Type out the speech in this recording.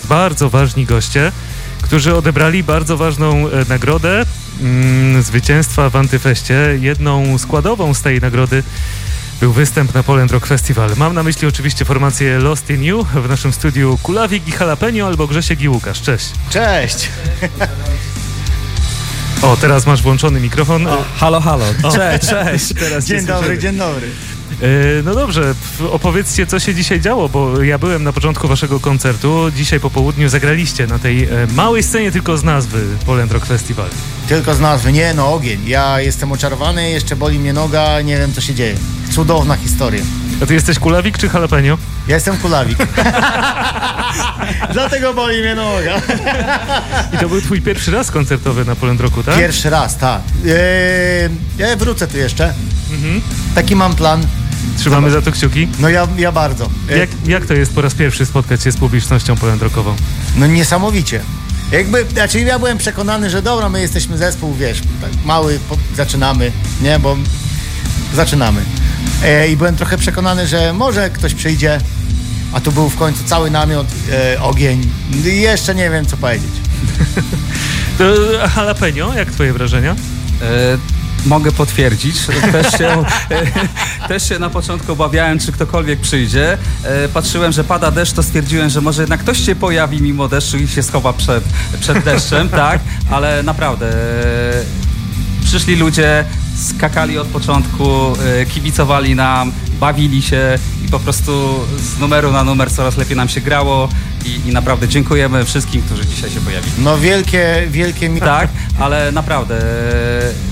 bardzo ważni goście, którzy odebrali bardzo ważną nagrodę zwycięstwa w Antyfeście. Jedną składową z tej nagrody był występ na Poland Rock Festival. Mam na myśli oczywiście formację Lost in You. W naszym studiu Kulawik i Jalapeno albo Grzesiek i Łukasz. Cześć. Cześć. O, teraz masz włączony mikrofon. Halo. Cześć. Teraz Dzień dobry. No dobrze, opowiedzcie, co się dzisiaj działo, bo ja byłem na początku waszego koncertu. Dzisiaj po południu zagraliście na tej małej scenie tylko z nazwy Poland Rock Festival. Tylko z nazwy, nie no, ogień. Ja jestem oczarowany, jeszcze boli mnie noga, nie wiem co się dzieje. Cudowna historia. A ty jesteś Kulawik czy Jalapeno? Ja jestem Kulawik. Dlatego boli mnie noga. I to był twój pierwszy raz koncertowy na Poland Rocku, tak? Pierwszy raz, tak. Ja wrócę tu jeszcze. Taki mam plan. Trzymamy za to kciuki. No ja bardzo. Jak to jest po raz pierwszy spotkać się z publicznością poland rockową? No niesamowicie. Ja byłem przekonany, że dobra, my jesteśmy zespół, wiesz, tak mały, zaczynamy, nie, bo zaczynamy. I byłem trochę przekonany, że może ktoś przyjdzie, a tu był w końcu cały namiot, ogień i jeszcze nie wiem, co powiedzieć. To Jalapeno, jak twoje wrażenia? Mogę potwierdzić. Też się na początku obawiałem, czy ktokolwiek przyjdzie. Patrzyłem, że pada deszcz, to stwierdziłem, że może jednak ktoś się pojawi mimo deszczu i się schowa przed deszczem, tak? Ale naprawdę przyszli ludzie, skakali od początku, kibicowali nam, bawili się i po prostu z numeru na numer coraz lepiej nam się grało i naprawdę dziękujemy wszystkim, którzy dzisiaj się pojawili. No wielkie Tak, ale naprawdę